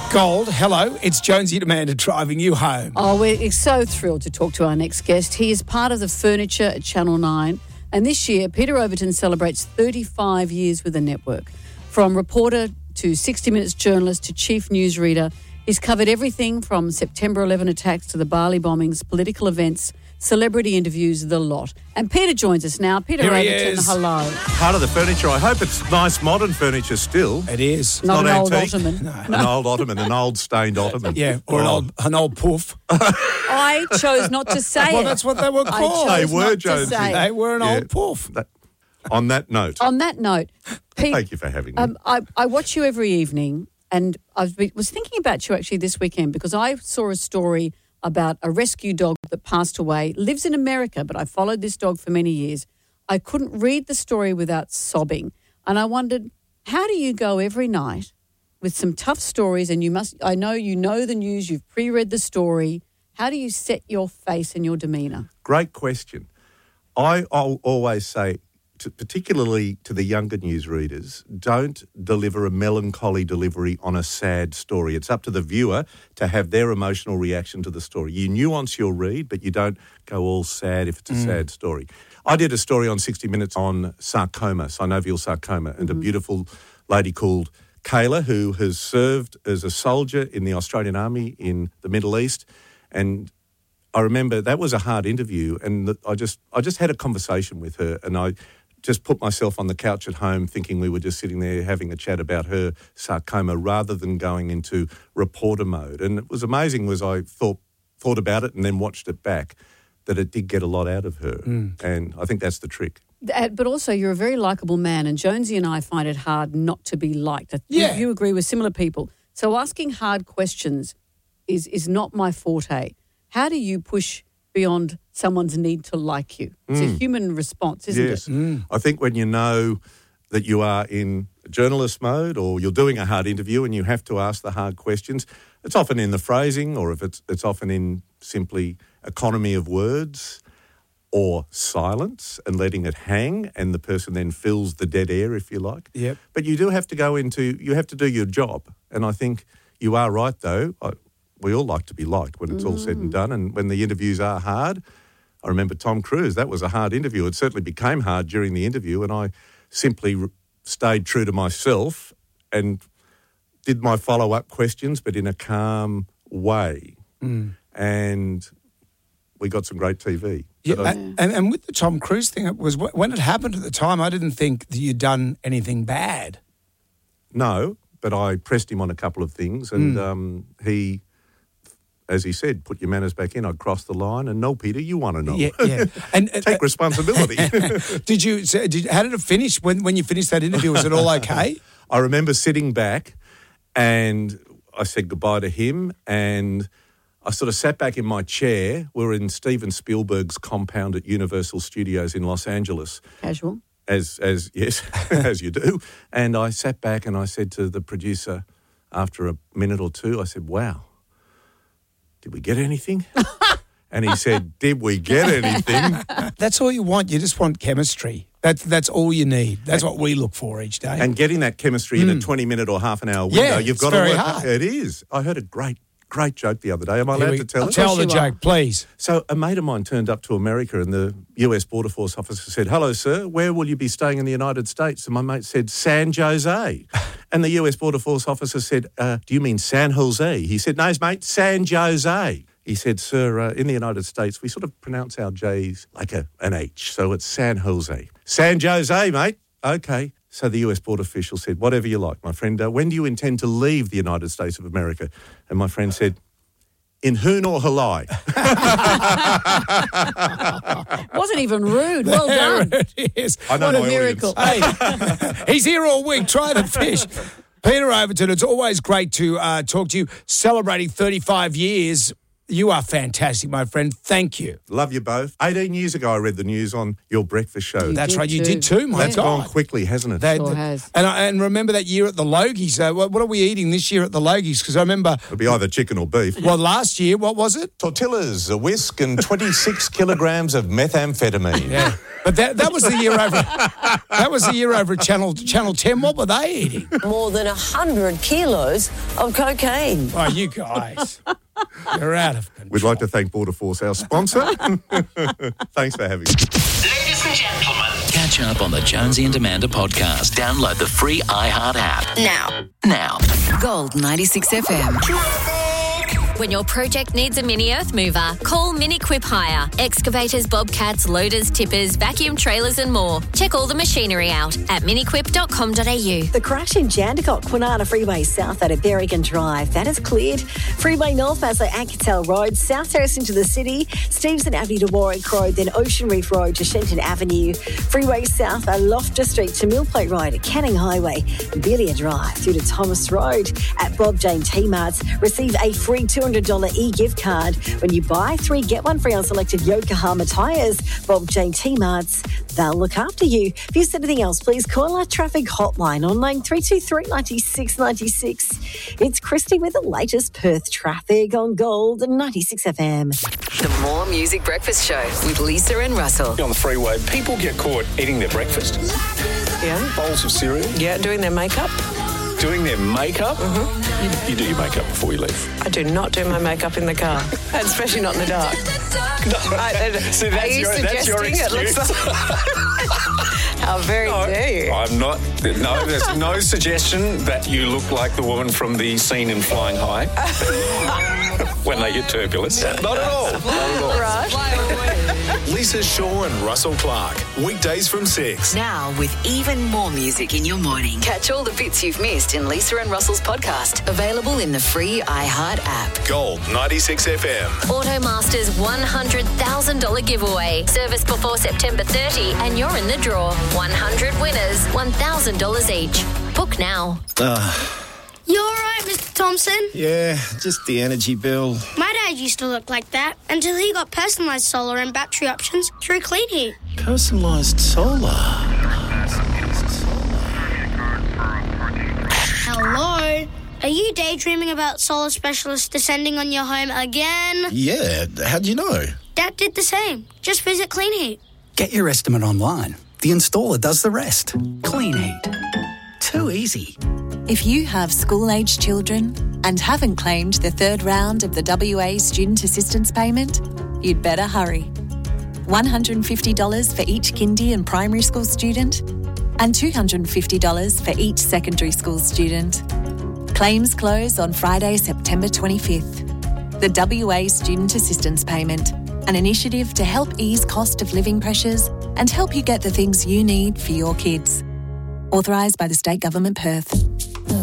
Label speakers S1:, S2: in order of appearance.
S1: Gold, hello. It's Jonesy and Amanda driving you home.
S2: Oh, we're so thrilled to talk to our next guest. He is part of the furniture at Channel 9. And this year, Peter Overton celebrates 35 years with the network. From reporter to 60 Minutes journalist to chief newsreader, he's covered everything from September 11 attacks to the Bali bombings, political events, celebrity interviews, the lot. And Peter joins us now. Peter
S1: Here he
S2: Overton,
S1: is.
S2: hello.
S3: Part of the furniture. I hope it's nice modern furniture still.
S1: It is.
S2: Not an old
S3: antique.
S2: ottoman.
S3: An old ottoman, an old stained ottoman.
S1: Yeah, or an old poof.
S2: I chose not to say
S1: Well,
S2: it.
S1: that's what they were called.
S2: I
S3: They
S2: chose
S3: were,
S2: not to
S3: Jonesy.
S2: say.
S1: They were an
S3: Yeah.
S1: old poof.
S3: On that note,
S2: On that note, Pete,
S3: thank you for having me.
S2: I watch you every evening, and I was thinking about you actually this weekend because I saw a story about a rescue dog that passed away, lives in America, but I followed this dog for many years. I couldn't read the story without sobbing, and I wondered, how do you go every night with some tough stories, and I know you know the news, you've pre-read the story, how do you set your face and your demeanour?
S3: Great question. I'll always say, particularly to the younger newsreaders, don't deliver a melancholy delivery on a sad story. It's up to the viewer to have their emotional reaction to the story. You nuance your read, but you don't go all sad if it's a sad story. I did a story on 60 Minutes on sarcoma, synovial sarcoma, and a beautiful lady called Kayla, who has served as a soldier in the Australian Army in the Middle East. And I remember that was a hard interview, and I just had a conversation with her, and I just put myself on the couch at home thinking we were just sitting there having a chat about her sarcoma rather than going into reporter mode. And it was amazing was I thought about it and then watched it back, that it did get a lot out of her. And I think that's the trick.
S2: But also, you're a very likeable man, and Jonesy and I find it hard not to be liked.
S1: Yeah.
S2: You agree with similar people. So asking hard questions is not my forte. How do you push beyond someone's need to like you? It's a human response, isn't it?
S3: I think when you know that you are in journalist mode or you're doing a hard interview and you have to ask the hard questions, it's often in the phrasing, or if it's often in simply economy of words or silence and letting it hang, and the person then fills the dead air, if you like.
S1: Yep.
S3: But you do have to you have to do your job. And I think you are right, though. We all like to be liked when it's all said and done. And when the interviews are hard, I remember Tom Cruise, that was a hard interview. It certainly became hard during the interview, and I simply stayed true to myself and did my follow-up questions, but in a calm way. And we got some great TV.
S1: Yeah, and with the Tom Cruise thing, it was when it happened at the time, I didn't think that you'd done anything bad.
S3: No, but I pressed him on a couple of things, and he, as he said, put your manners back in. I'd crossed the line, and no, Peter, you want to know.
S1: Yeah. And
S3: Take responsibility.
S1: how did it finish when you finished that interview? Was it all okay?
S3: I remember sitting back, and I said goodbye to him, and I sort of sat back in my chair. We were in Steven Spielberg's compound at Universal Studios in Los Angeles.
S2: Casual.
S3: As yes, as you do. And I sat back and I said to the producer after a minute or two, I said, wow, did we get anything? And he said, did we get anything?
S1: That's all you want. You just want chemistry. That's all you need. That's what we look for each day.
S3: And getting that chemistry in a 20-minute or half an hour window,
S1: Yeah,
S3: you've
S1: it's
S3: got to
S1: very
S3: work.
S1: hard.
S3: It is. I heard a great joke the other day. Am I allowed to tell it?
S1: Tell the
S2: Of course you are.
S1: joke, please.
S3: So a mate of mine turned up to America, and the US Border Force officer said, hello, sir, where will you be staying in the United States? And my mate said, San Jose. And the US Border Force officer said, do you mean San Jose? He said, no, mate, San Jose. He said, sir, in the United States, we sort of pronounce our J's like an H, so it's San Jose. San Jose, mate. Okay. So the US border official said, whatever you like, my friend, when do you intend to leave the United States of America? And my friend said, in Hoon or Halai.
S2: Wasn't even rude. Well done.
S1: There it is.
S3: I know
S2: What a
S3: my
S2: miracle.
S3: audience.
S1: Hey, he's here all week. Try the fish. Peter Overton, it's always great to talk to you. Celebrating 35 years. You are fantastic, my friend. Thank you.
S3: Love you both. 18 years ago, I read the news on your breakfast show.
S1: That's
S2: did
S1: right. You
S2: too.
S1: did too, my
S3: That's
S1: God.
S3: gone quickly, hasn't it?
S2: Sure has.
S1: And remember that year at the Logies. What are we eating this year at the Logies? Because I remember,
S3: It'll be either chicken or beef.
S1: well, last year, what was it?
S4: Tortillas, a whisk, and 26 kilograms of methamphetamine.
S1: Yeah. But that was the year over. That was the year over at Channel 10. What were they eating?
S5: More than 100 kilos of cocaine.
S1: Oh, you guys, you're out of control.
S3: We'd like to thank Border Force, our sponsor. Thanks for having us.
S6: Ladies and gentlemen.
S7: Catch up on the Jonesy and Amanda podcast. Download the free iHeart app. Now.
S8: Gold 96 FM.
S9: When your project needs a mini earth mover, call Miniquip Hire. Excavators, bobcats, loaders, tippers, vacuum trailers and more. Check all the machinery out at miniquip.com.au.
S5: The crash in Jandakot, Kwinana Freeway south out of Berrigan Drive, that is cleared. Freeway north as Anketel Road, South Terrace into the city, Stevenson Avenue to Warwick Road, then Ocean Reef Road to Shenton Avenue. Freeway south at Loftus Street to Millplate Road at Canning Highway, Belia Drive through to Thomas Road. At Bob Jane T-Marts, receive a free $200 e-gift card when you buy 3, get 1 free on selected Yokohama tyres. Bob Jane T-Marts, they'll look after you. If you said anything else, please call our traffic hotline on line 323 96 96. It's Christy with the latest Perth traffic on Gold 96 FM.
S8: The More Music Breakfast Show with Lisa and Russell.
S10: On the freeway, people get caught eating their breakfast.
S11: Yeah.
S10: Bowls of cereal.
S11: Yeah, doing their makeup.
S10: Doing their makeup. You do your makeup before you leave.
S11: I do not do my makeup in the car, and especially not in the dark.
S10: See,
S11: Are you
S10: that's your
S11: suggesting it looks
S10: excuse.
S11: like... How very dare you?
S10: I'm not. No, there's no suggestion that you look like the woman from the scene in Flying High when they get turbulence. Not at all. Not at all.
S11: Right.
S12: Lisa Shaw and Russell Clark. Weekdays from 6.
S8: Now with even more music in your morning. Catch all the bits you've missed in Lisa and Russell's podcast. Available in the free iHeart app.
S12: Gold 96 FM.
S9: Automasters $100,000 giveaway. Service before September 30 and you're in the draw. 100 winners, $1,000 each. Book now.
S13: You all right, Mr. Thompson?
S14: Yeah, just the energy bill.
S13: My dad used to look like that until he got personalised solar and battery options through Clean Heat.
S14: Personalised solar.
S13: Hello? Are you daydreaming about solar specialists descending on your home again?
S14: Yeah, how'd you know?
S13: Dad did the same. Just visit Clean Heat.
S15: Get your estimate online. The installer does the rest. Clean Heat. Too easy.
S16: If you have school-aged children and haven't claimed the third round of the WA Student Assistance Payment, you'd better hurry. $150 for each kindy and primary school student and $250 for each secondary school student. Claims close on Friday, September 25th. The WA Student Assistance Payment, an initiative to help ease cost of living pressures and help you get the things you need for your kids. Authorised by the State Government Perth.